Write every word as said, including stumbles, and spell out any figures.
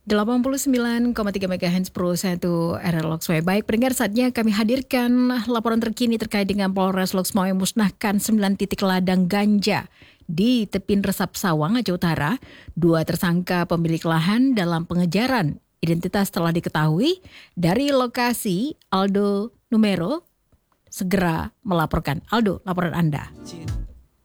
delapan puluh sembilan koma tiga megahertz Pro satu R R Loksmawe. Baik pendengar, saatnya kami hadirkan laporan terkini terkait dengan Polres Loksmawe musnahkan sembilan titik ladang ganja di Tepin Resap Sawang, Aceh Utara. Dua tersangka pemilik lahan dalam pengejaran identitas telah diketahui. Dari lokasi, Aldo Numero segera melaporkan. Aldo, laporan Anda.